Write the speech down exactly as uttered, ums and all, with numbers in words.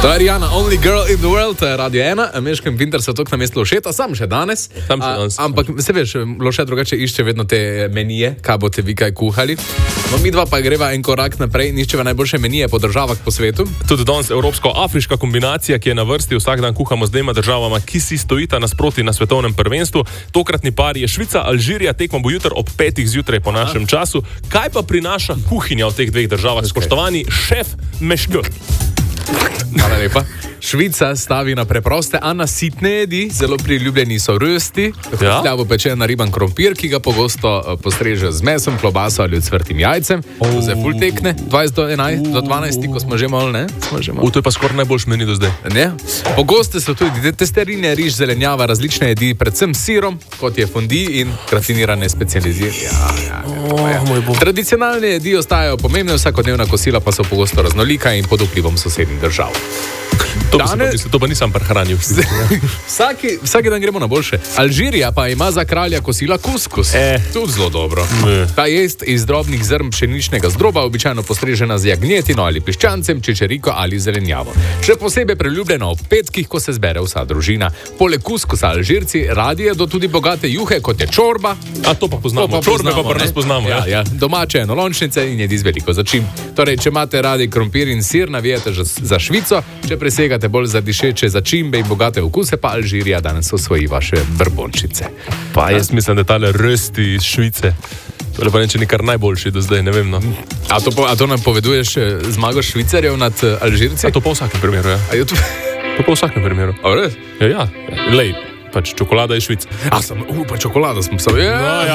To je Rihanna, Only Girl in the World, Radio ena, Meško in Pinter so tok na mestu Lošeta, sam še danes. Sam še danes. A, ampak se veš, Lošet drugače išče vedno te menije, kaj boste vi kaj kuhali. No, mi dva pa greva en korak naprej in iščeva najboljše menije po državah po svetu. Tudi danes evropsko-afriška kombinacija, ki je na vrsti, vsak dan kuhamo z dvema državama, ki si stojita nasproti na svetovnem prvenstvu. Tokratni par je Švica, Alžirija, tekmo bo jutri ob petih zjutraj po našem času. Kaj pa prinaša kuhinja v teh dveh državah? Okay. Spoštovani šef Meško. Hvala lepa. Švica stavi na preproste, a nasitne jedi, zelo priljubljeni so rösti, hljavo pečen na riban krompir, ki ga pogosto postreže z mesom, klobaso ali ocvrtim jajcem. Oh. To se ful tekne, dvajset do enajst, do dvanajst, ko smo že malo, ne? Smo že malo. U, to je pa skoraj najboljš meni do zdaj. Ne? Pogoste so tudi testerine, riž, zelenjava, različne jedi, predvsem s sirom, kot je fondi in gratinirane specializirane. Ja, ja, ja, ja. Oh, Tradicionalne jedi ostajajo pomembne, vsakodnevna kosila pa so pogosto raznolika in pod vplivom sosednjih držav. To, Dane... pa, to pa nisem prehranil. Vsaki, vsaki dan gremo na boljše. Alžirija pa ima za kralja kosila kuskus. Eh. Tudi zelo dobro. Eh. Ta jest iz drobnih zrn pšeničnega zdroba, običajno postrežena z jagnjetino ali piščancem, čičeriko ali zelenjavo. Še posebej priljubljeno ob petkih, ko se zbere vsa družina. Poleg kuskusa Alžirci radi jedo tudi bogate juhe, kot je čorba. A to pa poznamo. To pa Čorbe poznamo, pa pri nas poznamo. Ja, ja. Domače enolončnice in jedi z veliko začim. Torej, če imate radi krompir in sir, navijate za Švico, če presegate bolj za dišeče začimbe in bogate okuse, pa Alžirija danes osvoji vaše brbončice. Pa jaz mislim, da tale rösti iz Švice, to je pa neče nekar najboljši do zdaj, ne vem, no. A to, a to nam poveduješ zmago Švicarjev nad Alžirci? A to pa v vsakem primeru, ja. A je to... To pa v vsakem primeru. A res? Ja, ja. Lej, pač čokolada iz Švice. A sem, uh, pa čokolada smo, sem, ja. No, ja.